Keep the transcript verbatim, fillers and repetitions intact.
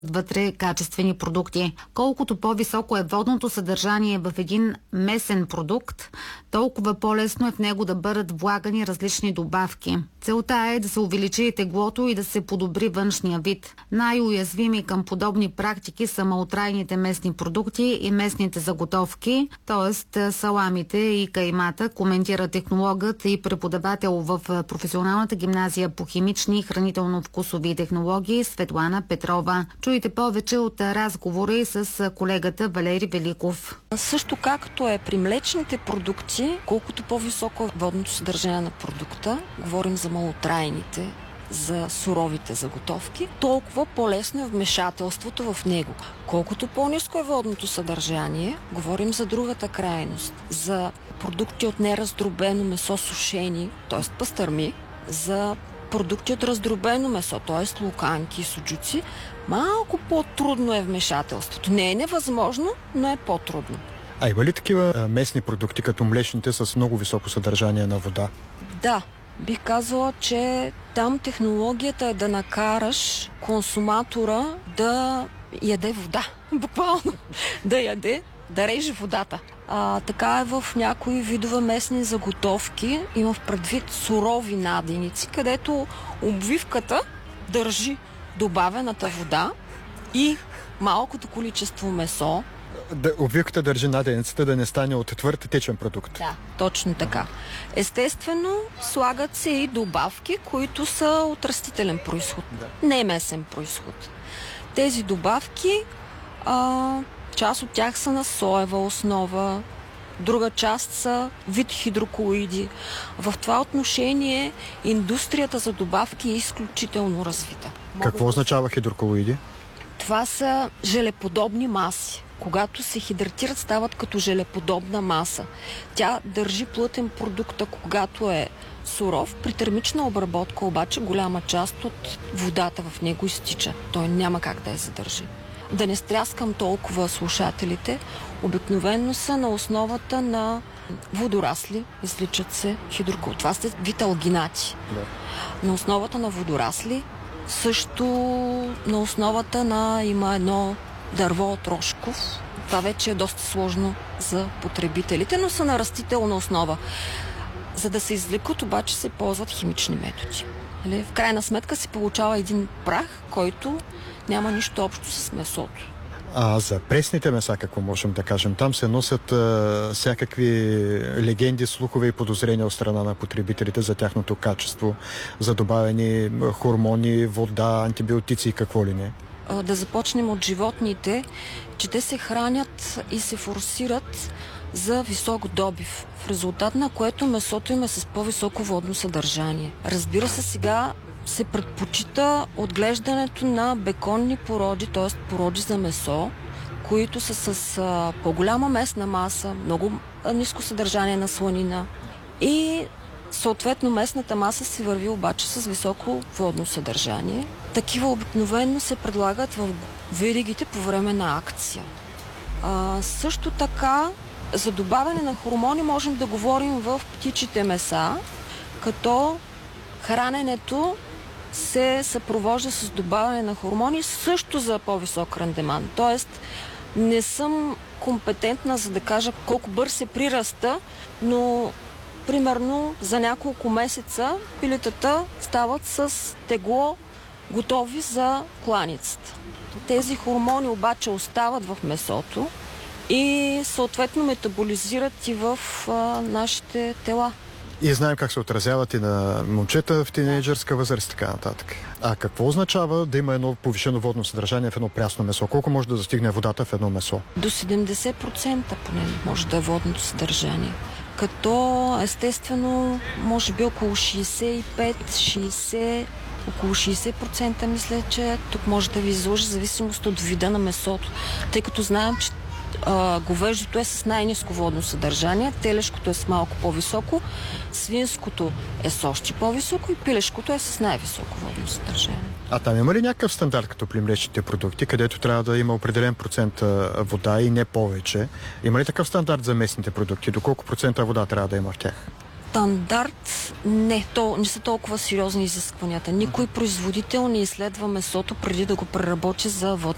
вътре качествени продукти. Колкото по-високо е водното съдържание в един месен продукт, толкова по-лесно е в него да бъдат влагани различни добавки. Целта е да се увеличи теглото и да се подобри външния вид. Най-уязвими към подобни практики са малотрайните местни продукти и местните заготовки, т.е. саламите и каймата, коментира технологът и преподавател в професионалната гимназия по химични и хранително-вкусови технологии Светлана Петрова. Чуйте повече от разговори с колегата Валери Великов. Също както е при млечните продукти, колкото по-високо е водното съдържание на продукта, говорим за малотрайните, за суровите заготовки, толкова по-лесно е вмешателството в него. Колкото по-ниско е водното съдържание, говорим за другата крайност, за продукти от нераздробено месо сушени, т.е. пастърми, за продукти от раздробено месо, т.е. луканки и суджуци, малко по-трудно е вмешателството. Не е невъзможно, но е по-трудно. А има ли такива местни продукти, като млечните, с много високо съдържание на вода? Да, бих казала, че там технологията е да накараш консуматора да яде вода. Буквално да яде, да реже водата. А, така е в някои видове местни заготовки. Има в предвид сурови наденици, където обвивката държи добавената вода и малкото количество месо. Да, обвивката държи наденицата да не стане от твърд течен продукт. Да, точно така. Естествено, слагат се и добавки, които са от растителен произход, да. Не месен произход. Тези добавки, а, част от тях са на соева основа, друга част са вид хидроколоиди. В това отношение индустрията за добавки е изключително развита. Какво означава хидроколоиди? Това са желеподобни маси. Когато се хидратират, стават като желеподобна маса. Тя държи плътен продукт, когато е суров. При термична обработка обаче голяма част от водата в него изтича. Той няма как да я задържи. Да не стряскам толкова слушателите, обикновено са на основата на водорасли, изличат се хидрокол. Това са вид алгинати. Да. На основата на водорасли, също на основата на има едно дърво от Рошков. Това вече е доста сложно за потребителите, но са на растителна основа. За да се извлекат, обаче се ползват химични методи. В крайна сметка се получава един прах, който няма нищо общо с месото. А за пресните меса, какво можем да кажем? Там се носят а, всякакви легенди, слухове и подозрения от страна на потребителите за тяхното качество, за добавени хормони, вода, антибиотици и какво ли не. Да започнем от животните, че те се хранят и се форсират за висок добив, в резултат на което месото им е с по-високо водно съдържание. Разбира се, сега се предпочита отглеждането на беконни породи, т.е. породи за месо, които са с а, по-голяма местна маса, много а, ниско съдържание на сланина и съответно местната маса се върви обаче с високо водно съдържание. Такива обикновено се предлагат в веригите по време на акция. А, също така, за добавяне на хормони можем да говорим в птичите меса, като храненето се съпровожда с добавяне на хормони също за по-висок рандеман. Тоест, не съм компетентна за да кажа колко бърз се прираста, но примерно за няколко месеца пилетата стават с тегло готови за кланицата. Тези хормони обаче остават в месото и съответно метаболизират и в а, нашите тела. И знаем как се отразяват и на момчета в тинейджърска възраст и така нататък. А какво означава да има едно повишено водно съдържание в едно прясно месо? Колко може да достигне водата в едно месо? До седемдесет процента поне може да е водното съдържание. Като естествено може би около шейсет и пет шейсет, около шейсет процента мисля, че тук може да ви изложи зависимост от вида на месото. Тъй като знаем, че а, говеждото е с най-ниско водно съдържание, телешкото е с малко по-високо, свинското е с още по-високо и пилешкото е с най-високо водно съдържание. А там има ли някакъв стандарт като при млечните продукти, където трябва да има определен процент вода и не повече? Има ли такъв стандарт за местните продукти? До колко процента вода трябва да има в тях? стандарт не, то, не са толкова сериозни изискванията. Никой производител не изследва месото преди да го преработи за водно